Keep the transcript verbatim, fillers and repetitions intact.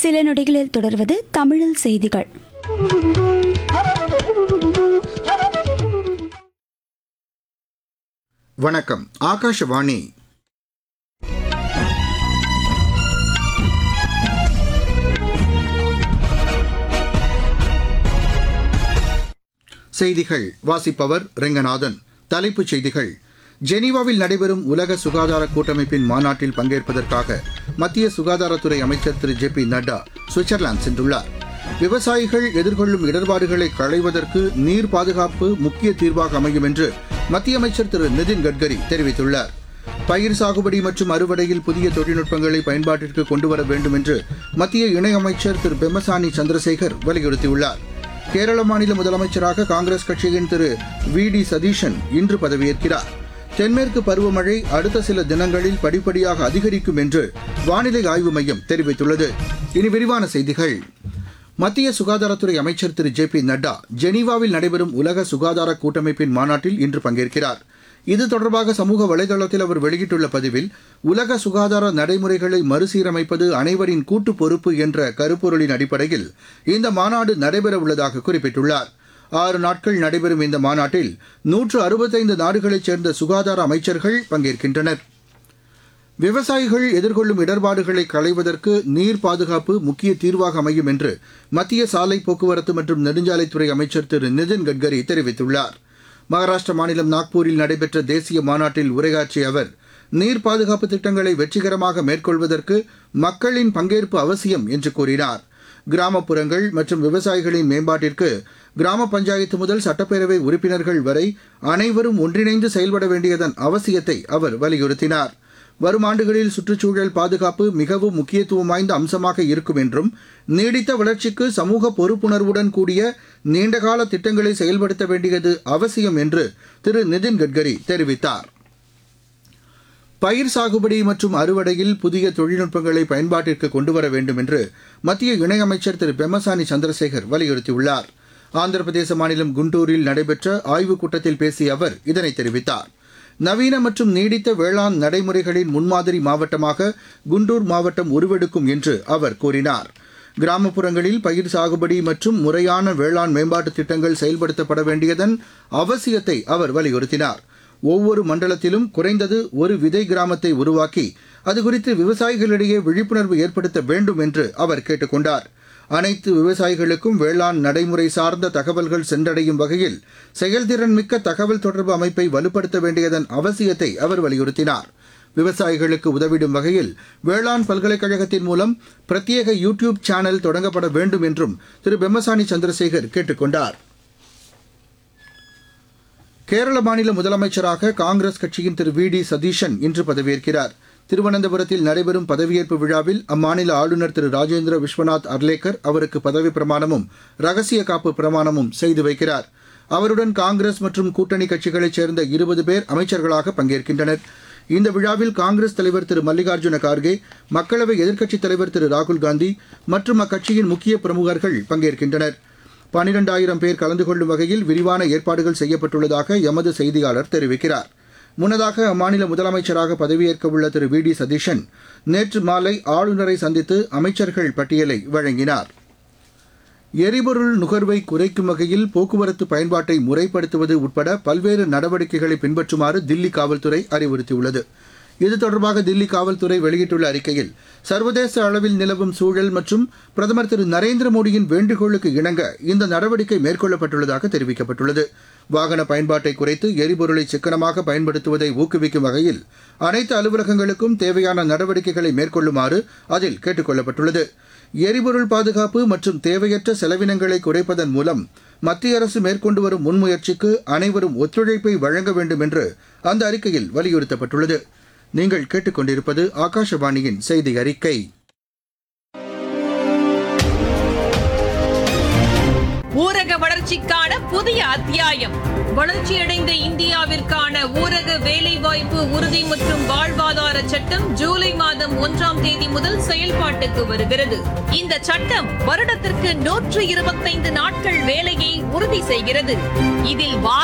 சில நொடிகளில் தொடர்வது தமிழில் செய்திகள். வணக்கம். ஆகாஷவாணி. செய்திகள் வாசிப்பவர் ரெங்கநாதன். தலைப்புச் செய்திகள். ஜெனீவாவில் நடைபெறும் உலக சுகாதார கூட்டமைப்பின் மாநாட்டில் பங்கேற்பதற்காக மத்திய சுகாதாரத்துறை அமைச்சர் திரு ஜே பி நட்டா சுவிட்சர்லாந்து சென்றுள்ளார். விவசாயிகள் எதிர்கொள்ளும் இடர்பாடுகளை களைவதற்கு நீர் பாதுகாப்பு முக்கிய தீர்வாக அமையும் என்று மத்திய அமைச்சர் திரு நிதின் கட்கரி தெரிவித்துள்ளார். பயிர் சாகுபடி மற்றும் அறுவடையில் புதிய தொழில்நுட்பங்களை பயன்பாட்டிற்கு கொண்டுவர வேண்டும் என்று மத்திய இணையமைச்சர் திரு பெம்மசானி சந்திரசேகர் வலியுறுத்தியுள்ளார். கேரள மாநில முதலமைச்சராக காங்கிரஸ் கட்சியின் திரு வி டி சதீஷன் இன்று பதவியேற்கிறார். தென்மேற்கு பருவமழை அடுத்த சில தினங்களில் படிப்படியாக அதிகரிக்கும் என்று வானிலை ஆய்வு மையம் தெரிவித்துள்ளது. இனி விரிவான செய்திகள். மத்திய சுகாதாரத்துறை அமைச்சர் திரு ஜே பி நட்டா ஜெனீவாவில் நடைபெறும் உலக சுகாதார கூட்டமைப்பின் மாநாட்டில் இன்று பங்கேற்கிறார். இது தொடர்பாக சமூக வலைதளத்தில் அவர் வெளியிட்டுள்ள பதிவில், உலக சுகாதார நடைமுறைகளை மறுசீரமைப்பது அனைவரின் கூட்டு பொறுப்பு என்ற கருப்பொருளின் அடிப்படையில் இந்த மாநாடு நடைபெறவுள்ளதாக குறிப்பிட்டுள்ளார். ஆறு நாட்கள் நடைபெறும் இந்த மாநாட்டில் நூற்று அறுபத்தைந்து நாடுகளைச் சேர்ந்த சுகாதார அமைச்சர்கள் பங்கேற்கின்றனர். விவசாயிகள் எதிர்கொள்ளும் இடர்பாடுகளை களைவதற்கு நீர் பாதுகாப்பு முக்கிய தீர்வாக அமையும் என்று மத்திய சாலை போக்குவரத்து மற்றும் நெடுஞ்சாலைத்துறை அமைச்சர் திரு நிதின் கட்கரி தெரிவித்துள்ளார். மகாராஷ்டிர மாநிலம் நாக்பூரில் நடைபெற்ற தேசிய மாநாட்டில் உரையாற்றிய அவர், நீர் பாதுகாப்பு திட்டங்களை வெற்றிகரமாக மேற்கொள்வதற்கு மக்களின் பங்கேற்பு அவசியம் என்று கூறினார். கிராமப்புறங்கள் மற்றும் விவசாயிகளின் மேம்பாட்டிற்கு கிராம பஞ்சாயத்து முதல் சட்டப்பேரவை உறுப்பினர்கள் வரை அனைவரும் ஒன்றிணைந்து செயல்பட வேண்டியதன் அவசியத்தை அவர் வலியுறுத்தினார். வரும் ஆண்டுகளில் சுற்றுச்சூழல் பாதுகாப்பு மிகவும் முக்கியத்துவம் வாய்ந்த அம்சமாக இருக்கும் என்றும், நீடித்த வளர்ச்சிக்கு சமூக பொறுப்புணர்வுடன் கூடிய நீண்டகால திட்டங்களை செயல்படுத்த வேண்டியது அவசியம் என்று திரு நிதின் கட்கரி தெரிவித்தார். பயிர் சாகுபடி மற்றும் அறுவடையில் புதிய தொழில்நுட்பங்களை பயன்பாட்டிற்கு கொண்டுவர வேண்டும் என்று மத்திய இணையமைச்சர் திரு பெம்மசானி சந்திரசேகர் வலியுறுத்தியுள்ளார். ஆந்திர பிரதேச மாநிலம் குண்டூரில் நடைபெற்ற ஆய்வுக் கூட்டத்தில் பேசிய அவர் இதனை தெரிவித்தார். நவீன மற்றும் நீடித்த வேளாண் நடைமுறைகளின் முன்மாதிரி மாவட்டமாக குண்டூர் மாவட்டம் உருவெடுக்கும் என்று அவர் கூறினார். கிராமப்புறங்களில் பயிர் சாகுபடி மற்றும் முறையான வேளாண் மேம்பாட்டு திட்டங்கள் செயல்படுத்தப்பட வேண்டியதன் அவசியத்தை அவர் வலியுறுத்தினார். ஒவ்வொரு மண்டலத்திலும் குறைந்தது ஒரு விதை கிராமத்தை உருவாக்கி அது குறித்து விவசாயிகளிடையே விழிப்புணர்வு ஏற்படுத்த வேண்டும் என்று அவர் கேட்டுக் கொண்டார். அனைத்து விவசாயிகளுக்கும் வேளாண் நடைமுறை சார்ந்த தகவல்கள் சென்றடையும் வகையில் செயல்திறன் மிக்க தகவல் தொடர்பு அமைப்பை வலுப்படுத்த வேண்டியதன் அவசியத்தை அவர் வலியுறுத்தினார். விவசாயிகளுக்கு உதவிடும் வகையில் வேளாண் பல்கலைக்கழகத்தின் மூலம் பிரத்யேக யூ டியூப் சேனல் தொடங்கப்பட வேண்டும் என்றும் திரு பெம்மசானி சந்திரசேகர் கேட்டுக் கொண்டார். கேரள மாநில முதலமைச்சராக காங்கிரஸ் கட்சியின் திரு வி டி சதீஷன் இன்று பதவியேற்கிறார். திருவனந்தபுரத்தில் நடைபெறும் பதவியேற்பு விழாவில் அம்மாநில ஆளுநர் திரு ராஜேந்திர விஸ்வநாத் அர்லேக்கர் அவருக்கு பதவி பிரமாணமும் ரகசிய காப்பு பிரமாணமும் செய்து வைக்கிறார். அவருடன் காங்கிரஸ் மற்றும் கூட்டணி கட்சிகளைச் சேர்ந்த இருபது பேர் அமைச்சர்களாக பங்கேற்கின்றனர். இந்த விழாவில் காங்கிரஸ் தலைவர் திரு மல்லிகார்ஜுன கார்கே, மக்களவை எதிர்க்கட்சித் தலைவர் திரு ராகுல்காந்தி மற்றும் அக்கட்சியின் முக்கிய பிரமுகர்கள் பங்கேற்கின்றனர். பனிரெண்டாயிரம் பேர் கலந்து கொள்ளும் வகையில் விரிவான ஏற்பாடுகள் செய்யப்பட்டுள்ளதாக எமது செய்தியாளர் தெரிவிக்கிறார். முன்னதாக அம்மாநில முதலமைச்சராக பதவியேற்கவுள்ள திரு வி டி சதீஷன் நேற்று மாலை ஆளுநரை சந்தித்து அமைச்சர்கள் பட்டியலை வழங்கினார். எரிபொருள் நுகர்வை குறைக்கும் வகையில் போக்குவரத்து பயன்பாட்டை முறைப்படுத்துவது உட்பட பல்வேறு நடவடிக்கைகளை பின்பற்றுமாறு தில்லி காவல்துறை அறிவுறுத்தியுள்ளது. இது தொடர்பாக தில்லி காவல்துறை வெளியிட்டுள்ள அறிக்கையில், சர்வதேச அளவில் நிலவும் சூழல் மற்றும் பிரதமர் திரு நரேந்திர மோடியின் வேண்டுகோளுக்கு இணங்க இந்த நடவடிக்கை மேற்கொள்ளப்பட்டுள்ளதாக தெரிவிக்கப்பட்டுள்ளது. வாகன பயன்பாட்டை குறைத்து எரிபொருளை சிக்கனமாக பயன்படுத்துவதை ஊக்குவிக்கும் வகையில் அனைத்து அலுவலகங்களுக்கும் தேவையான நடவடிக்கைகளை மேற்கொள்ளுமாறு அதில் கேட்டுக் கொள்ளப்பட்டுள்ளது. எரிபொருள் பாதுகாப்பு மற்றும் தேவையற்ற செலவினங்களை குறைப்பதன் மூலம் மத்திய அரசு மேற்கொண்டு வரும் முன்முயற்சிக்கு அனைவரும் ஒத்துழைப்பை வழங்க வேண்டும் என்று அந்த அறிக்கையில் வலியுறுத்தப்பட்டுள்ளது. நீங்கள் கேட்டுக்கொண்டிருப்பது ஆகாஷவாணியின் செய்தி அறிக்கை. ஊரக வளர்ச்சிக்கான புதிய அத்தியாயம். வளர்ச்சியடைந்த இந்தியாவிற்கான ஊரக வேலைவாய்ப்பு உறுதி மற்றும் வாழ்வாதார சட்டம் ஜூலை மாதம் ஒன்றாம் தேதி முதல் செயல்பாட்டுக்கு வருகிறது. இந்த சட்டம் வருடத்திற்கு நூற்று இருபத்தைந்து நாட்கள் வேலையை உறுதி செய்கிறது. இதில்